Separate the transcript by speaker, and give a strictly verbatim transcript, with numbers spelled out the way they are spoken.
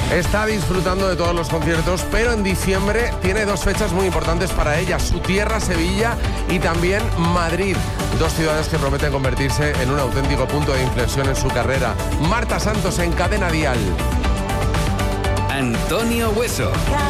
Speaker 1: Está disfrutando de todos los conciertos, pero en diciembre tiene dos fechas muy importantes para ella. Su tierra, Sevilla, y también Madrid. Dos ciudades que prometen convertirse en un auténtico punto de inflexión en su carrera. Marta Santos en Cadena Dial.
Speaker 2: Antonio Hueso.